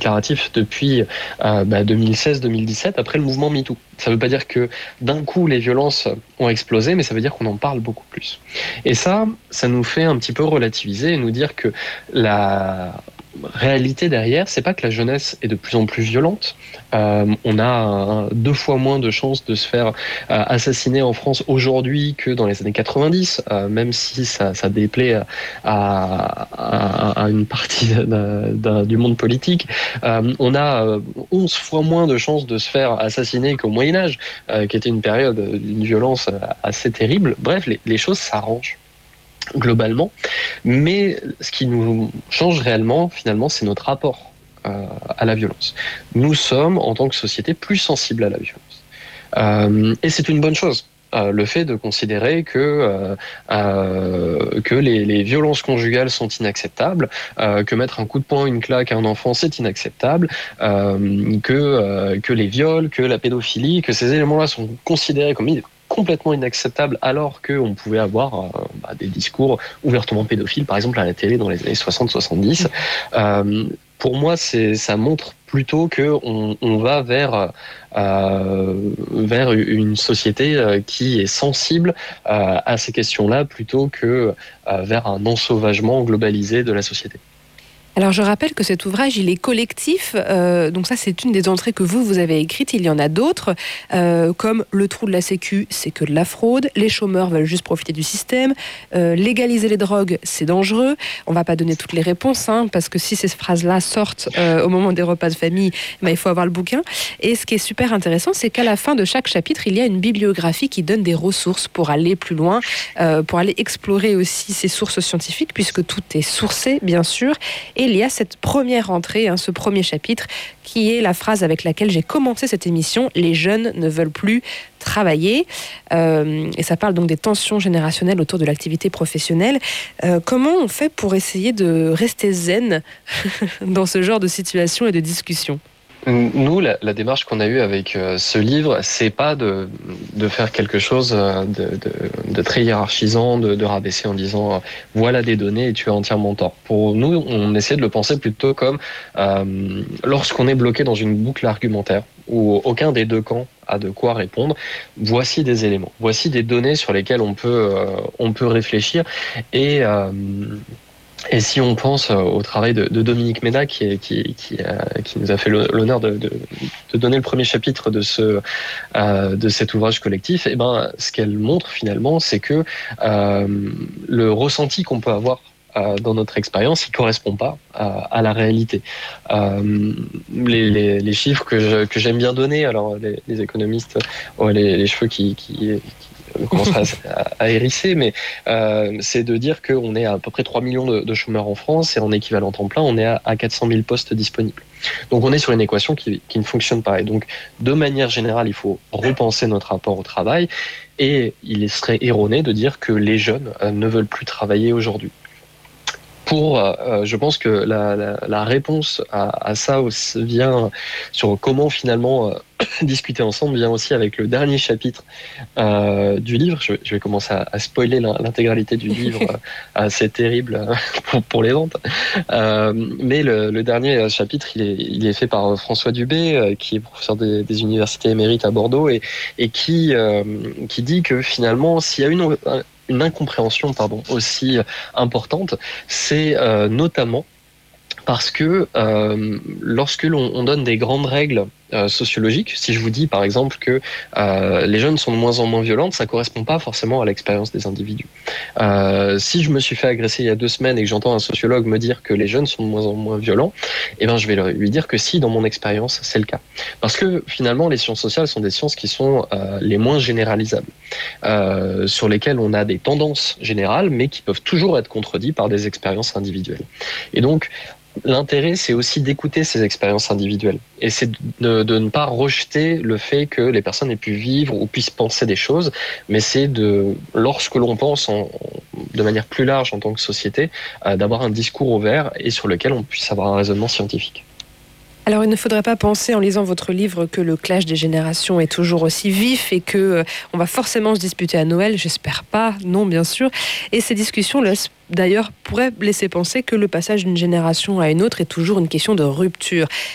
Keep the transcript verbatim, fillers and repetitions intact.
déclaratif depuis euh, bah, deux mille seize deux mille dix-sept, après le mouvement MeToo. Ça ne veut pas dire que d'un coup les violences ont explosé, mais ça veut dire qu'on en parle beaucoup plus. Et ça, ça nous fait un petit peu relativiser et nous dire que la réalité derrière, c'est pas que la jeunesse est de plus en plus violente. Euh, on a un, deux fois moins de chances de se faire euh, assassiner en France aujourd'hui que dans les années quatre-vingt-dix, euh, même si ça, ça déplaît à, à, à une partie d'un, d'un, du monde politique. Euh, on a onze fois moins de chances de se faire assassiner qu'au Moyen-Âge, euh, qui était une période d'une violence assez terrible. Bref, les, les choses s'arrangent globalement, mais ce qui nous change réellement, finalement, c'est notre rapport euh, à la violence. Nous sommes, en tant que société, plus sensibles à la violence. Euh, et c'est une bonne chose. Euh, le fait de considérer que euh, euh, que les, les violences conjugales sont inacceptables, euh, que mettre un coup de poing, une claque à un enfant, c'est inacceptable, euh, que euh, que les viols, que la pédophilie, que ces éléments-là sont considérés comme complètement inacceptable, alors qu'on pouvait avoir euh, bah, des discours ouvertement pédophiles, par exemple à la télé dans les années soixante soixante-dix. Euh, pour moi, c'est, ça montre plutôt qu'on on va vers, euh, vers une société qui est sensible euh, à ces questions-là, plutôt que euh, vers un ensauvagement globalisé de la société. Alors je rappelle que cet ouvrage, il est collectif, euh, donc ça c'est une des entrées que vous, vous avez écrites, il y en a d'autres, euh, comme le trou de la sécu, c'est que de la fraude, les chômeurs veulent juste profiter du système, euh, légaliser les drogues, c'est dangereux, on va pas donner toutes les réponses, hein, parce que si ces phrases-là sortent euh, au moment des repas de famille, ben, il faut avoir le bouquin, et ce qui est super intéressant, c'est qu'à la fin de chaque chapitre, il y a une bibliographie qui donne des ressources pour aller plus loin, euh, pour aller explorer aussi ces sources scientifiques, puisque tout est sourcé, bien sûr, et il y a cette première entrée, hein, ce premier chapitre, qui est la phrase avec laquelle j'ai commencé cette émission, « Les jeunes ne veulent plus travailler ». Euh, et ça parle donc des tensions générationnelles autour de l'activité professionnelle. Euh, comment on fait pour essayer de rester zen dans ce genre de situation et de discussion ? Nous, la, la démarche qu'on a eue avec euh, ce livre, c'est pas de, de faire quelque chose de, de, de très hiérarchisant, de, de rabaisser en disant euh, voilà des données et tu as entièrement tort. Pour nous, on essaie de le penser plutôt comme euh, lorsqu'on est bloqué dans une boucle argumentaire où aucun des deux camps a de quoi répondre. Voici des éléments, voici des données sur lesquelles on peut euh, on peut réfléchir et euh, Et si on pense au travail de, de Dominique Méda, qui, qui, qui, a, qui nous a fait l'honneur de, de, de donner le premier chapitre de, ce, euh, de cet ouvrage collectif, et ben, ce qu'elle montre finalement, c'est que euh, le ressenti qu'on peut avoir euh, dans notre expérience, il correspond pas à, à la réalité. Euh, les, les, les chiffres que, je, que j'aime bien donner, alors les, les économistes ont les, les cheveux qui, qui, qui commence à, à hérisser, mais euh, c'est de dire qu'on est à, à peu près trois millions de, de chômeurs en France et en équivalent temps plein, on est à, à quatre cent mille postes disponibles. Donc on est sur une équation qui, qui ne fonctionne pas. Et donc, de manière générale, il faut repenser notre rapport au travail et il serait erroné de dire que les jeunes euh, ne veulent plus travailler aujourd'hui. Pour, euh, je pense que la, la, la réponse à, à ça aussi vient sur comment finalement euh, discuter ensemble vient aussi avec le dernier chapitre euh, du livre. Je, je vais commencer à, à spoiler l'intégralité du livre, euh, c'est terrible pour, pour les ventes. Euh, mais le, le dernier chapitre, il est, il est fait par François Dubé, euh, qui est professeur des, des universités émérites à Bordeaux et, et qui, euh, qui dit que finalement, s'il y a une une incompréhension pardon, aussi importante, c'est euh, notamment parce que euh, lorsque l'on on donne des grandes règles euh, sociologiques, si je vous dis par exemple que euh, les jeunes sont de moins en moins violentes, ça correspond pas forcément à l'expérience des individus. Euh, si je me suis fait agresser il y a deux semaines et que j'entends un sociologue me dire que les jeunes sont de moins en moins violents, eh ben je vais lui dire que si, dans mon expérience, c'est le cas. Parce que finalement, les sciences sociales sont des sciences qui sont euh, les moins généralisables, euh, sur lesquelles on a des tendances générales, mais qui peuvent toujours être contredites par des expériences individuelles. Et donc, l'intérêt, c'est aussi d'écouter ces expériences individuelles. Et c'est de, de ne pas rejeter le fait que les personnes aient pu vivre ou puissent penser des choses, mais c'est de, lorsque l'on pense en, de manière plus large en tant que société, euh, d'avoir un discours ouvert et sur lequel on puisse avoir un raisonnement scientifique. Alors, il ne faudrait pas penser en lisant votre livre que le clash des générations est toujours aussi vif et que euh, on va forcément se disputer à Noël. J'espère pas, non, bien sûr. Et ces discussions laissent, d'ailleurs, pourraient laisser penser que le passage d'une génération à une autre est toujours une question de rupture.